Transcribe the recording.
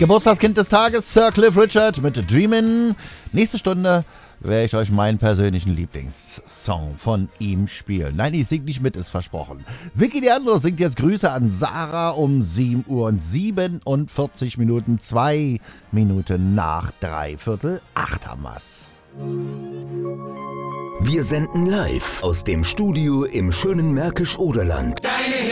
Geburtstagskind des Tages, Sir Cliff Richard mit Dreamin'. Nächste Stunde werde ich euch meinen persönlichen Lieblingssong von ihm spielen. Nein, ich singe nicht mit, ist versprochen. Vicky Leandro singt jetzt Grüße an Sarah um 7 Uhr und 47 Minuten, 2 Minuten nach 7:45 haben wir's. Wir senden live aus dem Studio im schönen Märkisch-Oderland. Deine